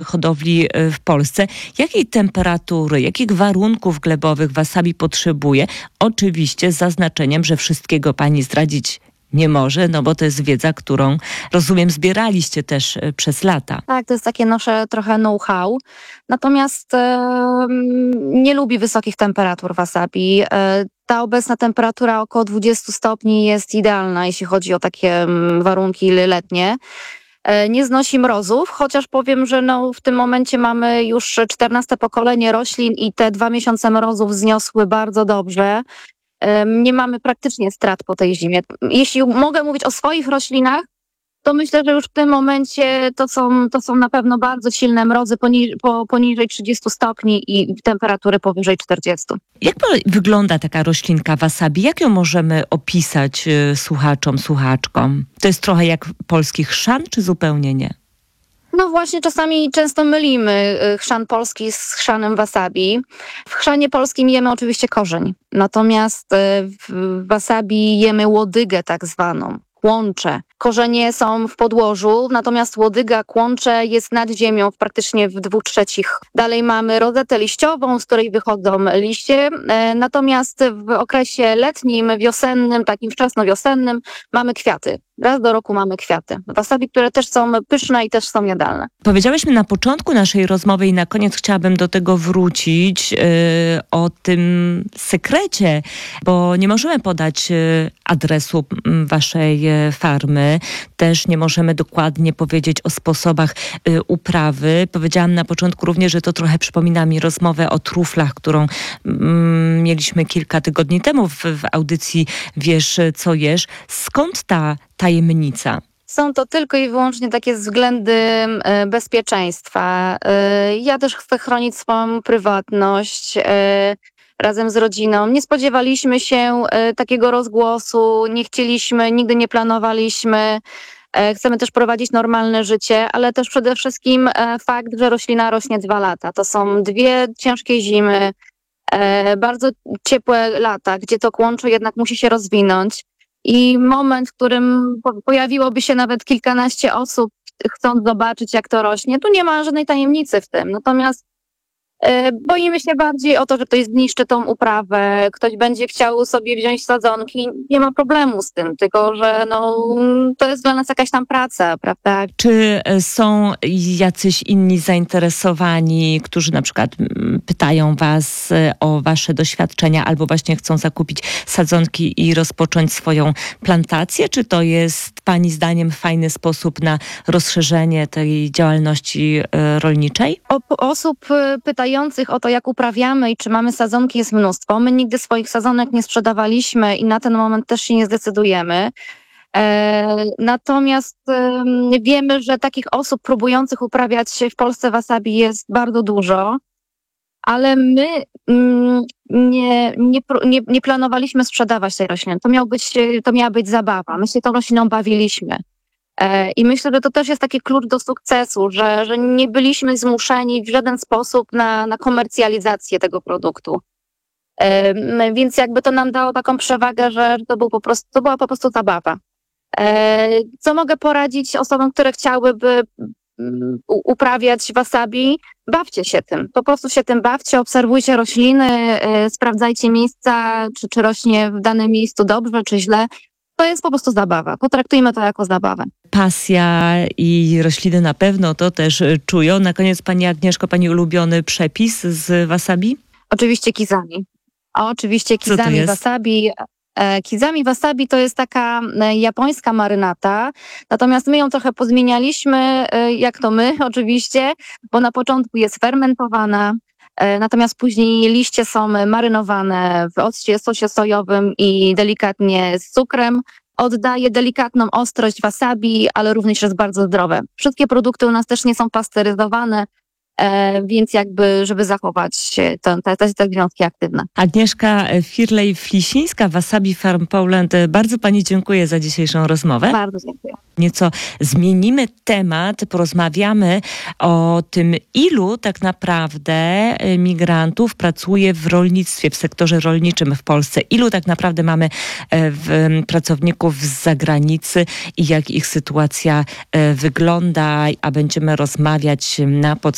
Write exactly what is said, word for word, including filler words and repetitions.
hodowli w Polsce. Jakiej temperatury, jakich warunków glebowych wasabi potrzebuje? Oczywiście z zaznaczeniem, że wszystkiego pani zdradzić nie może, no bo to jest wiedza, którą, rozumiem, zbieraliście też przez lata. Tak, to jest takie nasze trochę know-how. Natomiast e, nie lubi wysokich temperatur wasabi. E, ta obecna temperatura około dwadzieścia stopni jest idealna, jeśli chodzi o takie warunki letnie. E, nie znosi mrozów, chociaż powiem, że no, w tym momencie mamy już czternaste pokolenie roślin i te dwa miesiące mrozów zniosły bardzo dobrze. Nie mamy praktycznie strat po tej zimie. Jeśli mogę mówić o swoich roślinach, to myślę, że już w tym momencie to są, to są na pewno bardzo silne mrozy poniżej, po, poniżej trzydziestu stopni i temperatury powyżej czterdziestu. Jak wygląda taka roślinka wasabi? Jak ją możemy opisać y, słuchaczom, słuchaczkom? To jest trochę jak polski chrzan, czy zupełnie nie? No właśnie, czasami często mylimy chrzan polski z chrzanem wasabi. W chrzanie polskim jemy oczywiście korzeń, natomiast w wasabi jemy łodygę tak zwaną, kłącze. Korzenie są w podłożu, natomiast łodyga, kłącze jest nad ziemią praktycznie w dwóch trzecich. Dalej mamy rozetę liściową, z której wychodzą liście, natomiast w okresie letnim, wiosennym, takim wczesnowiosennym mamy kwiaty. Raz do roku mamy kwiaty. Wasabi, które też są pyszne i też są jadalne. Powiedziałyśmy na początku naszej rozmowy i na koniec chciałabym do tego wrócić, yy, o tym sekrecie, bo nie możemy podać yy, adresu yy, waszej yy, farmy. Też nie możemy dokładnie powiedzieć o sposobach yy, uprawy. Powiedziałam na początku również, że to trochę przypomina mi rozmowę o truflach, którą yy, mieliśmy kilka tygodni temu w, w audycji Wiesz co jesz. Skąd ta tajemnica? Są to tylko i wyłącznie takie względy bezpieczeństwa. Ja też chcę chronić swoją prywatność razem z rodziną. Nie spodziewaliśmy się takiego rozgłosu, nie chcieliśmy, nigdy nie planowaliśmy. Chcemy też prowadzić normalne życie, ale też przede wszystkim fakt, że roślina rośnie dwa lata. To są dwie ciężkie zimy, bardzo ciepłe lata, gdzie to kłączo jednak musi się rozwinąć. I moment, w którym pojawiłoby się nawet kilkanaście osób, chcąc zobaczyć, jak to rośnie, tu nie ma żadnej tajemnicy w tym. Natomiast e, boimy się bardziej o to, że ktoś zniszczy tą uprawę, ktoś będzie chciał sobie wziąć sadzonki. Nie ma problemu z tym, tylko że no, to jest dla nas jakaś tam praca, prawda? Czy są jacyś inni zainteresowani, którzy na przykład pytają was o wasze doświadczenia albo właśnie chcą zakupić sadzonki i rozpocząć swoją plantację? Czy to jest pani zdaniem fajny sposób na rozszerzenie tej działalności rolniczej? O, osób pytających o to, jak uprawiamy i czy mamy sadzonki, jest mnóstwo. My nigdy swoich sadzonek nie sprzedawaliśmy i na ten moment też się nie zdecydujemy. E, natomiast e, wiemy, że takich osób próbujących uprawiać w Polsce wasabi jest bardzo dużo, ale my mm, nie, nie, nie, nie planowaliśmy sprzedawać tej rośliny. To, miał być, to miała być zabawa. My się tą rośliną bawiliśmy. E, I myślę, że to też jest taki klucz do sukcesu, że, że nie byliśmy zmuszeni w żaden sposób na, na komercjalizację tego produktu. E, więc jakby to nam dało taką przewagę, że to, był po prostu, to była po prostu zabawa. Co mogę poradzić osobom, które chciałyby uprawiać wasabi? Bawcie się tym. Po prostu się tym bawcie, obserwujcie rośliny, sprawdzajcie miejsca, czy, czy rośnie w danym miejscu dobrze, czy źle. To jest po prostu zabawa. Potraktujmy to jako zabawę. Pasja i rośliny na pewno to też czują. Na koniec, pani Agnieszko, pani ulubiony przepis z wasabi? Oczywiście kizami. A oczywiście kizami wasabi. Kizami wasabi to jest taka japońska marynata, natomiast my ją trochę pozmienialiśmy, jak to my oczywiście, bo na początku jest fermentowana, natomiast później liście są marynowane w occie, sosie sojowym i delikatnie z cukrem. Oddaje delikatną ostrość wasabi, ale również jest bardzo zdrowe. Wszystkie produkty u nas też nie są pasteryzowane, E, więc jakby, żeby zachować te, te, te związki aktywne. Agnieszka Firlej-Flisińska, Wasabi Farm Poland. Bardzo pani dziękuję za dzisiejszą rozmowę. Bardzo dziękuję. Nieco zmienimy temat, porozmawiamy o tym, ilu tak naprawdę migrantów pracuje w rolnictwie, w sektorze rolniczym w Polsce. Ilu tak naprawdę mamy w, pracowników z zagranicy i jak ich sytuacja wygląda, a będziemy rozmawiać na podstawie